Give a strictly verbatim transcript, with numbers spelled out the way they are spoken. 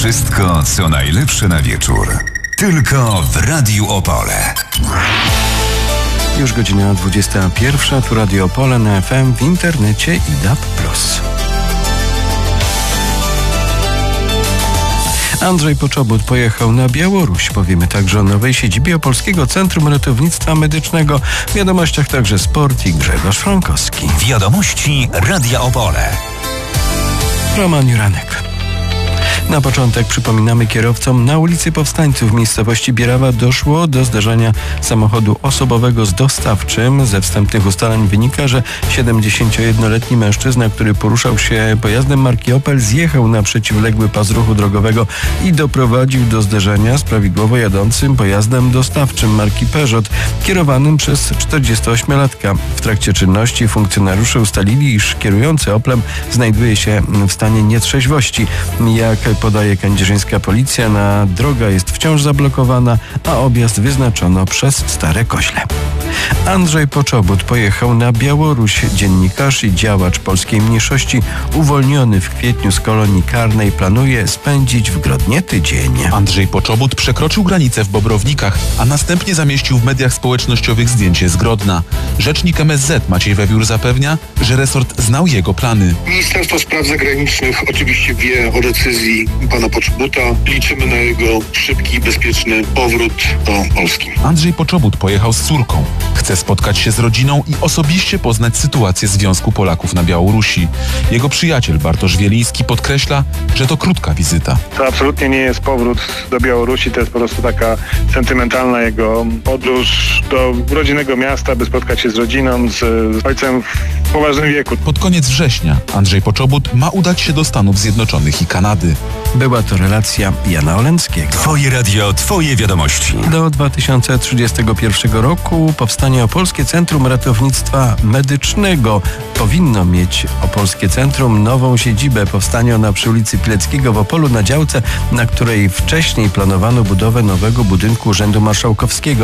Wszystko, co najlepsze na wieczór. Tylko w Radiu Opole. Już godzina dwudziesta pierwsza, tu Radio Opole na F M, w internecie i D A B plus. Andrzej Poczobut pojechał na Białoruś. Powiemy także o nowej siedzibie Opolskiego Centrum Ratownictwa Medycznego. W wiadomościach także sport i Grzegorz Frankowski. Wiadomości Radia Opole. Roman Juranek. Na początek przypominamy kierowcom, na ulicy Powstańców w miejscowości Bierawa doszło do zdarzenia samochodu osobowego z dostawczym. Ze wstępnych ustaleń wynika, że siedemdziesięciojednoletni mężczyzna, który poruszał się pojazdem marki Opel, zjechał na przeciwległy pas ruchu drogowego i doprowadził do zderzenia z prawidłowo jadącym pojazdem dostawczym marki Peugeot, kierowanym przez czterdziestoośmiolatka. W trakcie czynności funkcjonariusze ustalili, iż kierujący Oplem znajduje się w stanie nietrzeźwości. Jak podaje kędzierzyńska policja, na droga jest wciąż zablokowana, a objazd wyznaczono przez Stare Koźle. Andrzej Poczobut pojechał na Białoruś. Dziennikarz i działacz polskiej mniejszości, uwolniony w kwietniu z kolonii karnej, planuje spędzić w Grodnie tydzień. Andrzej Poczobut przekroczył granicę w Bobrownikach, a następnie zamieścił w mediach społecznościowych zdjęcie z Grodna. Rzecznik M S Z Maciej Wewiór zapewnia, że resort znał jego plany. Ministerstwo Spraw Zagranicznych oczywiście wie o decyzji pana Poczobuta. Liczymy na jego szybki i bezpieczny powrót do Polski. Andrzej Poczobut pojechał z córką. Chce spotkać się z rodziną i osobiście poznać sytuację Związku Polaków na Białorusi. Jego przyjaciel Bartosz Wieliński podkreśla, że to krótka wizyta. To absolutnie nie jest powrót do Białorusi, to jest po prostu taka sentymentalna jego podróż do rodzinnego miasta, by spotkać się z rodziną, z ojcem w poważnym wieku. Pod koniec września Andrzej Poczobut ma udać się do Stanów Zjednoczonych i Kanady. Była to relacja Jana Olenckiego. Twoje radio, twoje wiadomości. Do dwa tysiące trzydziestego pierwszego roku powstanie Opolskie Centrum Ratownictwa Medycznego. Powinno mieć Opolskie Centrum nową siedzibę. Powstanie ona przy ulicy Pileckiego w Opolu, na działce, na której wcześniej planowano budowę nowego budynku Urzędu Marszałkowskiego.